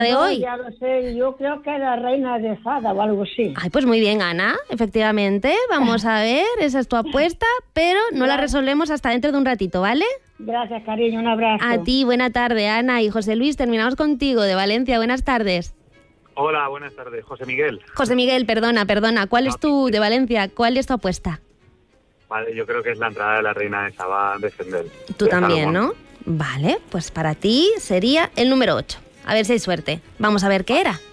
de No, hoy? ya lo sé, yo creo que era reina de Fada o algo así. Ay, pues muy bien, Ana, efectivamente. Vamos a ver, esa es tu apuesta, pero no la resolvemos hasta dentro de un ratito, ¿vale? Gracias, cariño, un abrazo. A ti, buena tarde, Ana. Y José Luis, terminamos contigo, de Valencia. Buenas tardes. Hola, buenas tardes. José Miguel. José Miguel, perdona. ¿Cuál es de Valencia? ¿Cuál es tu apuesta? Vale, yo creo que es la entrada de la reina de Saba de Zendel. Tú también, ¿no? Vale, pues para ti sería el número 8. A ver si hay suerte. Vamos a ver qué era.